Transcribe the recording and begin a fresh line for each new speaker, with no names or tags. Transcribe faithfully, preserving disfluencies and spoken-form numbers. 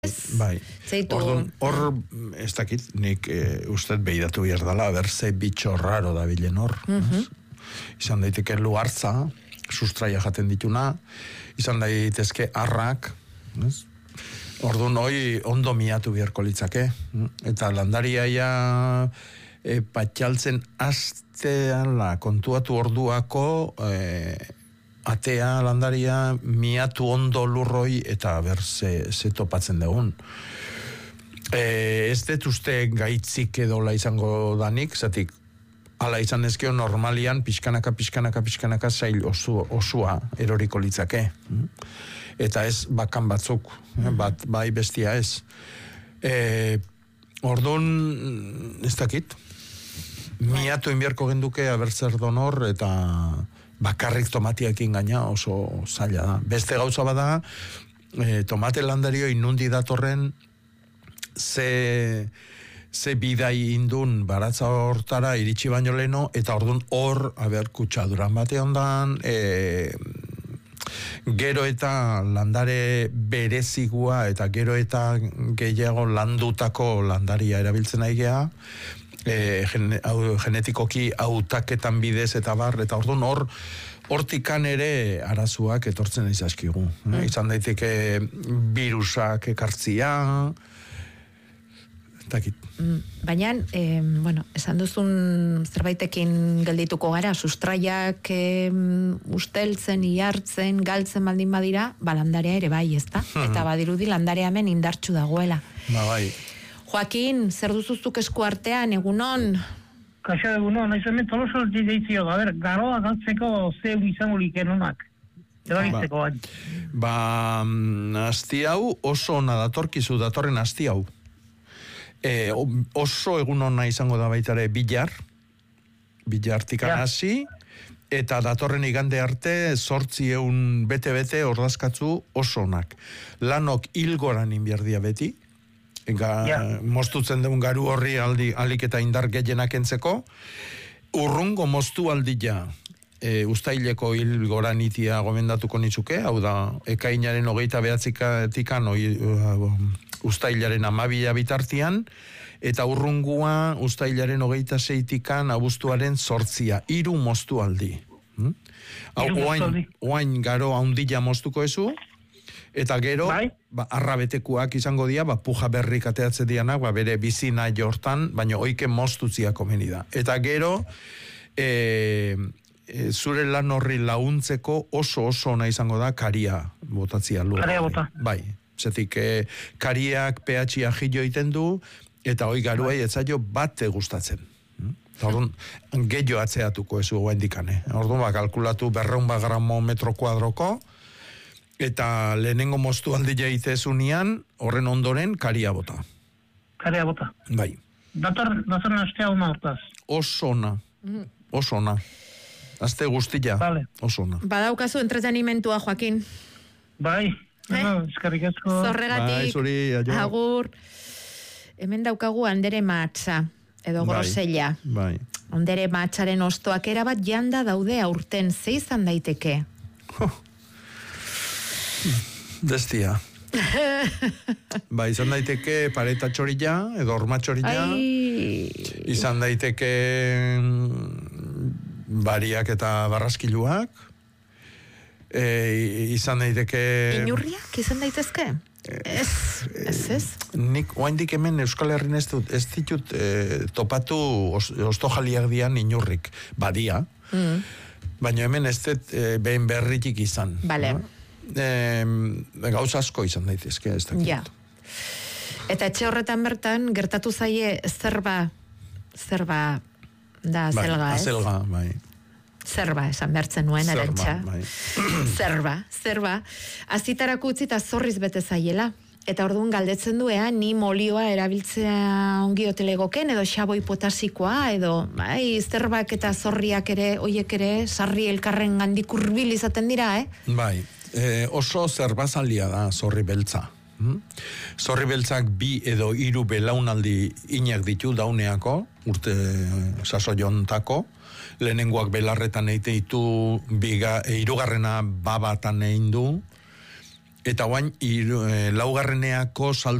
Bai, orduan, hor, ez dakit, nik e, usted behidatu bierdala, a ber, ze bitxo raro da bilen hor. Uh-huh. Izan daiteke luartza, sustraia jaten dituna, izan daitezke arrak, ez? Orduan, hoi ondo miatu biherko litzake. Eta landariaia e, patxaltzen astean la kontuatu orduako e, atea landaria miatu ondo lurroi eta ber ze, ze topatzen dugun. E, ez dut uste gaitzik edola izango danik, zatik ala izan ezkio normalian pixkanaka, pixkanaka, pixkanaka zail osu, osua eroriko litzake. Eta ez bakan batzuk, bat bai bestia ez. E, orduan, ez dakit, miatu inbierko genduke abertzer donor eta bakarrik tomatiakin gaina oso zaila da. Beste gauza bada, e, tomate landario inundi datorren ze, ze bidai indun baratza hortara iritsi baino leno, eta orduan hor, haber, kutsaduran bate ondan, e, gero eta landare berezigua eta gero eta gehiago landutako landaria erabiltzen aigea, E, gen, au, genetikoki hautaketan bidez eta bar, eta orduan hor hortikan ere arazuak etortzen izaskigu. Mm. Eh? Izan daiteke virusak ekartzia, takit.
Mm, baina, eh, bueno, esan duzun zerbaitekin geldituko gara, sustraiak eh, usteltzen, ihartzen, galtzen baldin badira, ba landarea ere bai, ezta? Mm. Eta badirudi landarea hemen indartsu dagoela.
Ba bai.
Joaquin, zer duzuzuk esku artean, egunon?
Kaixo egunon, naiz hemen toloso deitzio, a ber, garoa galtzeko zeu izango likenunak. Erabiltzeko bain.
Ba, asti hau oso ona datorkizu, datorren asti hau. E, oso egunona izango da baitare bilar, bilartikan hasi, eta datorren igande arte zortzi eun bete-bete ordazkatzu oso onak. Lanok hilgoran inbierdia beti, Ga, yeah. Mostutzen duen garu horri aldi, alik eta indar gehienak entzeko, urrungo moztu aldia e, ustaileko hil goran itia gomendatuko nitzuke, hau da, ekainaren hogeita behatzikatikan uh, ustailaren amabila bitartian, eta urrungua ustailaren hogeita zeitikan abuztuaren sortzia, hiru moztu aldi. Hmm? Hau, oain, oain garo haundila moztuko ezu, eta gero, ba, arrabetekuak izango dira, ba, puja berrik ateatze dianak, ba, bere bizina jortan, baina oike moztutzia komeni da. Eta gero, e, e, zure lan horri launtzeko oso oso ona izango da karia botatzia lur.
Karia bota.
Bai, zetik, e, kariak pehatxia jillo iten du, eta hoi garuei etzaio bat gustatzen. Orduan, gehiago atzeatuko ezu guen dikane. Orduan, ba, kalkulatu berreun ba gramo metro kuadroko, eta lehenengo moztu aldi jaitezunian, horren ondoren, karia bota.
Karia bota.
Bai.
Dator, dator astea ona hortaz.
Oso ona. Oso ona. Azte guztia.
Vale.
Oso ona.
Badaukazu entretenimentua, Joaquin.
Bai.
Eh?
No, eskerrik asko.
Zorregatik.
Bai, zuri, aio.
Agur. Hemen daukagu Andere Matza, edo
bai.
Grosella.
Bai.
Andere Matzaren ostoak erabat janda daude aurten, ze izan daiteke?
Destia. Ba, izan daiteke pareta txorilla, edo orma txorilla. Izan daiteke bariak eta barraskiluak. E, izan daiteke...
Inurriak izan daitezke? Ez, ez, ez.
Nik, oaindik hemen Euskal Herrin ez, dut, ez ditut e, topatu os, ostojaliak dian inurrik. Badia. Mm. Baina hemen ez dut e, behin berritik izan.
Bale.
No? E, gauza asko izan daitezke ez dakit.
Ja. Eta etxe horretan bertan gertatu zaie zerba zerba da
bai,
zelga, ez?
Azelga, bai.
Zerba, esan behartzen nuen arantxa.
Bai.
Zerba, zerba. Azitarako utzi eta zorriz bete zaiela. Eta orduan galdetzen du, ea, ni molioa erabiltzea ongi otelegoken, edo xaboi potasikoa, edo bai, zerbak eta zorriak ere, oiek ere, sarri elkarren gandik hurbil izaten dira, eh?
Bai, e, oso zerbazalia da zorri beltza. Hmm? Zorri beltzak bi edo hiru belaunaldi inak ditu dauneako, urte sasoiontako, lehenengoak belarretan eite ditu, biga, e, irugarrena babatan egin du, Eta guain, iru, e, laugarreneako